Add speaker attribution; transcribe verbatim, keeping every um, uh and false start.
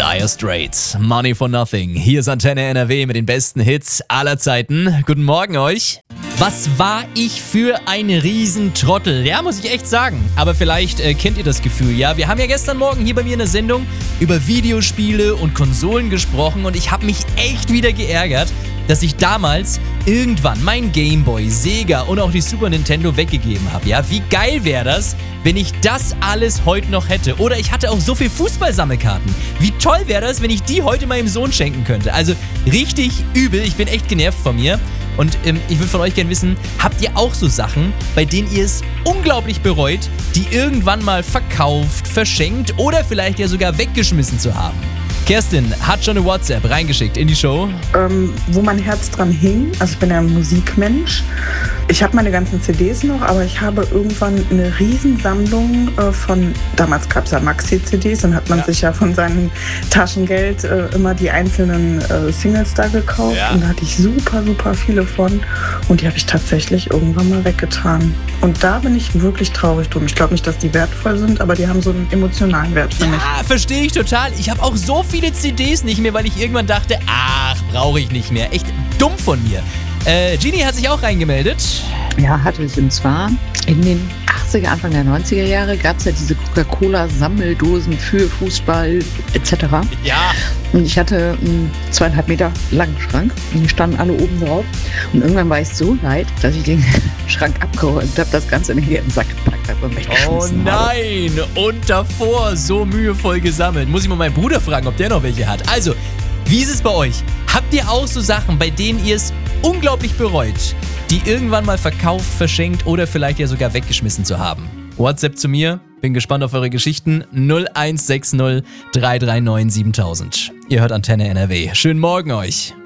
Speaker 1: Dire Straits, Money for Nothing. Hier ist Antenne N R W mit den besten Hits aller Zeiten. Guten Morgen euch. Was war ich für ein Riesentrottel? Ja, muss ich echt sagen. Aber vielleicht äh, kennt ihr das Gefühl, ja? Wir haben ja gestern Morgen hier bei mir in der Sendung über Videospiele und Konsolen gesprochen und ich habe mich echt wieder geärgert, dass ich damals irgendwann mein Gameboy, Sega und auch die Super Nintendo weggegeben habe. Ja, wie geil wäre das, wenn ich das alles heute noch hätte? Oder ich hatte auch so viel Fußballsammelkarten. Wie toll wäre das, wenn ich die heute meinem Sohn schenken könnte? Also richtig übel. Ich bin echt genervt von mir. Und ähm, ich würde von euch gerne wissen, habt ihr auch so Sachen, bei denen ihr es unglaublich bereut, die irgendwann mal verkauft, verschenkt oder vielleicht ja sogar weggeschmissen zu haben? Kerstin hat schon eine WhatsApp reingeschickt in die Show.
Speaker 2: Ähm, wo mein Herz dran hing, also ich bin ja ein Musikmensch. Ich habe meine ganzen C Ds noch, aber ich habe irgendwann eine Riesensammlung äh, von, damals gab es ja Maxi-C Ds, dann hat man ja. sich ja von seinem Taschengeld äh, immer die einzelnen äh, Singles da gekauft. Ja. Und da hatte ich super, super viele von und die habe ich tatsächlich irgendwann mal weggetan. Und da bin ich wirklich traurig drum. Ich glaube nicht, dass die wertvoll sind, aber die haben so einen emotionalen Wert für mich.
Speaker 1: Ja, verstehe ich total. Ich habe auch so viele C Ds nicht mehr, weil ich irgendwann dachte, ach, brauche ich nicht mehr. Echt dumm von mir. Äh, Genie hat sich auch reingemeldet.
Speaker 3: Ja, hatte ich. Und zwar in den achtziger, Anfang der neunziger Jahre gab es ja diese Coca-Cola-Sammeldosen für Fußball et cetera.
Speaker 1: Ja.
Speaker 3: Und ich hatte einen zweieinhalb Meter langen Schrank und die standen alle oben drauf. Und irgendwann war ich so leid, dass ich den Schrank abgeräumt habe, das Ganze in den Sack gepackt habe und weggeschmissen habe.
Speaker 1: Oh nein! Habe. Und davor so mühevoll gesammelt. Muss ich mal meinen Bruder fragen, ob der noch welche hat. Also, wie ist es bei euch? Habt ihr auch so Sachen, bei denen ihr es unglaublich bereut, die irgendwann mal verkauft, verschenkt oder vielleicht ja sogar weggeschmissen zu haben? WhatsApp zu mir. Bin gespannt auf eure Geschichten. null eins sechs null drei drei neun siebentausend. Ihr hört Antenne N R W. Schönen Morgen euch.